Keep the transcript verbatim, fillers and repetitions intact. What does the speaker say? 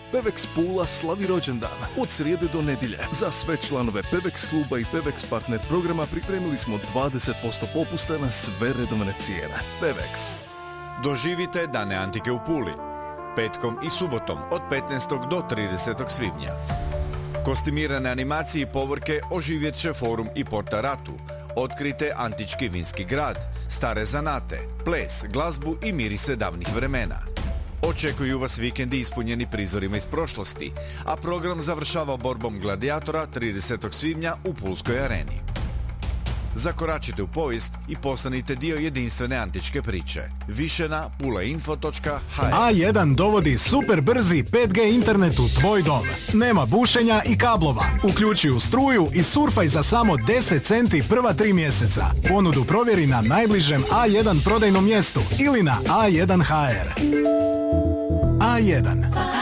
Pevex Pula slavi rođendan od srijede do nedjelje. Za sve članove Pevex kluba i Pevex partner programa pripremili smo dvadeset posto popusta na sve redovne cijene. Pevex. Doživite Dane antike u Puli. Petkom i subotom od petnaestog do tridesetog svibnja. Kostimirane animacije i povorke oživjet će forum i Porta Ratu. Otkrite antički vinski grad, stare zanate, ples, glazbu i mirise davnih vremena. Očekuju vas vikendi ispunjeni prizorima iz prošlosti, a program završava borbom gladijatora tridesetog svibnja u Pulskoj areni. Zakoračite u povijest i postanite dio jedinstvene antičke priče. Više na pulainfo točka h r. A jedan dovodi super brzi pet G internet u tvoj dom. Nema bušenja i kablova. Uključi u struju i surfaj za samo deset centi prva tri mjeseca. Ponudu provjeri na najbližem A jedan prodajnom mjestu ili na a jedan točka h r. A jedan.